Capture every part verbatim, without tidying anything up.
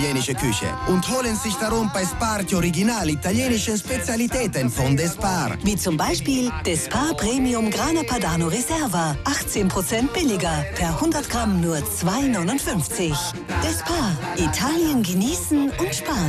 italienische Küche und holen sich darum bei Spar die original italienische Spezialitäten von Despar. Wie zum Beispiel Despar Premium Grana Padano Reserva. achtzehn Prozent billiger. Per hundert Gramm nur zwei neunundfünfzig. Despar. Italien genießen und sparen.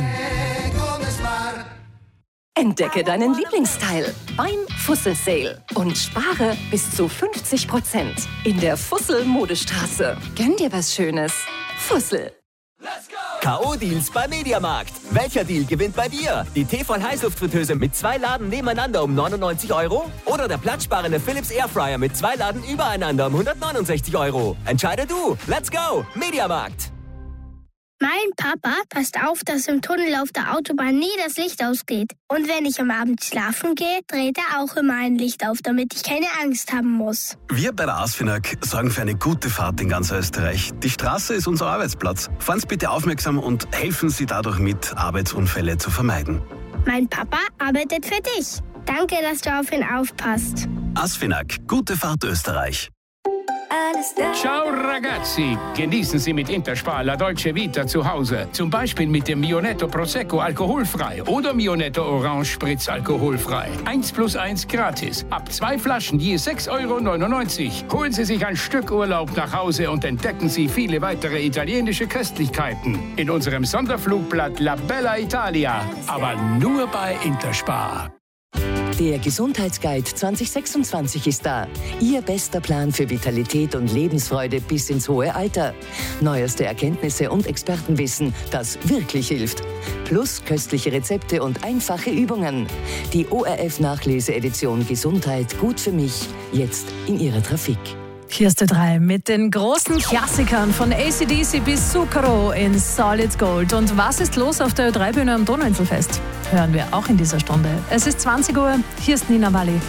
Entdecke deinen Lieblingsteil beim Fussel Sale und spare bis zu fünfzig Prozent in der Fussel Modestraße. Gönn dir was Schönes. Fussel. K O-Deals bei Mediamarkt. Welcher Deal gewinnt bei dir? Die Tefal-Heißluftfritteuse mit zwei Laden nebeneinander um neunundneunzig Euro? Oder der platzsparende Philips Airfryer mit zwei Laden übereinander um hundertneunundsechzig Euro? Entscheide du. Let's go. Mediamarkt. Mein Papa passt auf, dass im Tunnel auf der Autobahn nie das Licht ausgeht. Und wenn ich am Abend schlafen gehe, dreht er auch immer ein Licht auf, damit ich keine Angst haben muss. Wir bei der ASFINAG sorgen für eine gute Fahrt in ganz Österreich. Die Straße ist unser Arbeitsplatz. Fahren Sie bitte aufmerksam und helfen Sie dadurch mit, Arbeitsunfälle zu vermeiden. Mein Papa arbeitet für dich. Danke, dass du auf ihn aufpasst. ASFINAG, gute Fahrt Österreich. Ciao ragazzi, genießen Sie mit Interspar La Dolce Vita zu Hause. Zum Beispiel mit dem Mionetto Prosecco alkoholfrei oder Mionetto Orange Spritz alkoholfrei. eins plus eins gratis. Ab zwei Flaschen je sechs Euro neunundneunzig. Holen Sie sich ein Stück Urlaub nach Hause und entdecken Sie viele weitere italienische Köstlichkeiten. In unserem Sonderflugblatt La Bella Italia. Aber nur bei Interspar. Der Gesundheitsguide zwanzig sechsundzwanzig ist da. Ihr bester Plan für Vitalität und Lebensfreude bis ins hohe Alter. Neueste Erkenntnisse und Expertenwissen, das wirklich hilft. Plus köstliche Rezepte und einfache Übungen. Die O R F-Nachlese-Edition Gesundheit gut für mich, jetzt in Ihrer Trafik. Hier ist der drei mit den großen Klassikern von A C D C bis Zucchero in Solid Gold. Und was ist los auf der Ö drei Bühne am Donauinselfest? Hören wir auch in dieser Stunde. Es ist zwanzig Uhr, hier ist Nina Walli.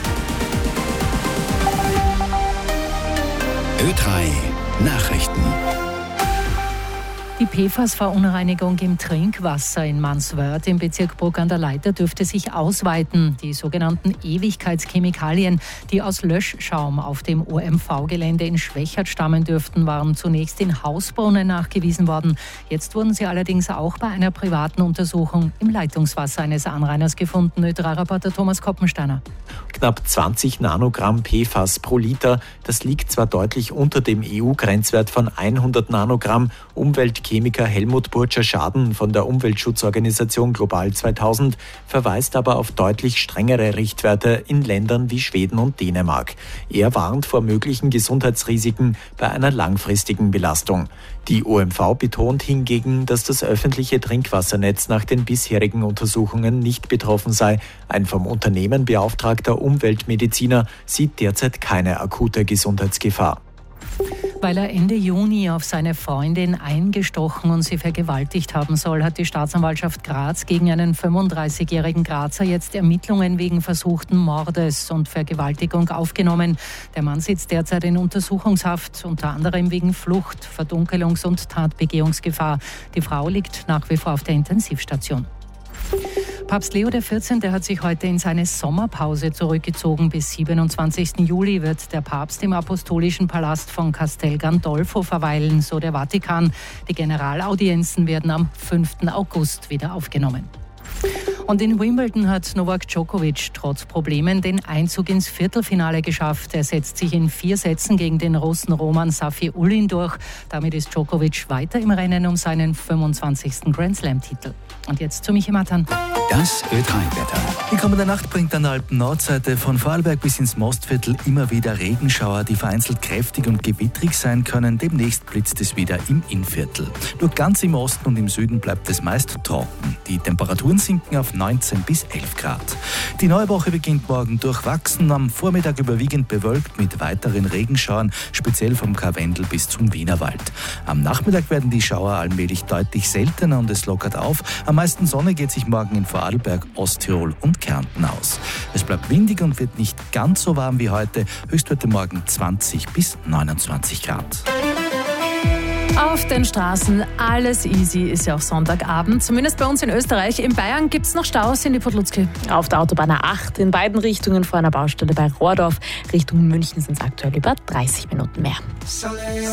Ö drei Nachrichten. Die P F A S-Verunreinigung im Trinkwasser in Manswörth im Bezirk Bruck an der Leitha dürfte sich ausweiten. Die sogenannten Ewigkeitschemikalien, die aus Löschschaum auf dem O M V-Gelände in Schwächert stammen dürften, waren zunächst in Hausbrunnen nachgewiesen worden. Jetzt wurden sie allerdings auch bei einer privaten Untersuchung im Leitungswasser eines Anrainers gefunden. Ö drei Reporter Thomas Koppensteiner. Knapp zwanzig Nanogramm P F A S pro Liter. Das liegt zwar deutlich unter dem E U-Grenzwert von hundert Nanogramm. Umweltchemiker Helmut Burtscher-Schaden von der Umweltschutzorganisation Global zweitausend verweist aber auf deutlich strengere Richtwerte in Ländern wie Schweden und Dänemark. Er warnt vor möglichen Gesundheitsrisiken bei einer langfristigen Belastung. Die O M V betont hingegen, dass das öffentliche Trinkwassernetz nach den bisherigen Untersuchungen nicht betroffen sei. Ein vom Unternehmen beauftragter Umweltmediziner sieht derzeit keine akute Gesundheitsgefahr. Weil er Ende Juni auf seine Freundin eingestochen und sie vergewaltigt haben soll, hat die Staatsanwaltschaft Graz gegen einen fünfunddreißigjährigen Grazer jetzt Ermittlungen wegen versuchten Mordes und Vergewaltigung aufgenommen. Der Mann sitzt derzeit in Untersuchungshaft, unter anderem wegen Flucht, Verdunkelungs- und Tatbegehungsgefahr. Die Frau liegt nach wie vor auf der Intensivstation. Papst Leo der vierzehnte hat sich heute in seine Sommerpause zurückgezogen. Bis siebenundzwanzigsten Juli wird der Papst im apostolischen Palast von Castel Gandolfo verweilen, so der Vatikan. Die Generalaudienzen werden am fünften August wieder aufgenommen. Und in Wimbledon hat Novak Djokovic trotz Problemen den Einzug ins Viertelfinale geschafft. Er setzt sich in vier Sätzen gegen den Russen Roman Safiullin durch. Damit ist Djokovic weiter im Rennen um seinen fünfundzwanzigsten Grand-Slam-Titel. Und jetzt zu Michi Matan. Das Ö drei Wetter. Die kommende Nacht bringt an der Alpen-Nordseite von Vorarlberg bis ins Mostviertel immer wieder Regenschauer, die vereinzelt kräftig und gewittrig sein können. Demnächst blitzt es wieder im Innviertel. Nur ganz im Osten und im Süden bleibt es meist trocken. Die Temperaturen sinken auf neunzehn bis elf Grad. Die neue Woche beginnt morgen durchwachsen, am Vormittag überwiegend bewölkt mit weiteren Regenschauern, speziell vom Karwendel bis zum Wienerwald. Am Nachmittag werden die Schauer allmählich deutlich seltener und es lockert auf. Am meisten Sonne geht sich morgen in Vorarlberg, Osttirol und Kärnten aus. Es bleibt windig und wird nicht ganz so warm wie heute. Höchstwerte morgen zwanzig bis neunundzwanzig Grad. Auf den Straßen alles easy, ist ja auch Sonntagabend. Zumindest bei uns in Österreich. In Bayern gibt es noch Staus in die Podlutzki. Auf der Autobahn A acht in beiden Richtungen vor einer Baustelle bei Rohrdorf. Richtung München sind es aktuell über dreißig Minuten mehr.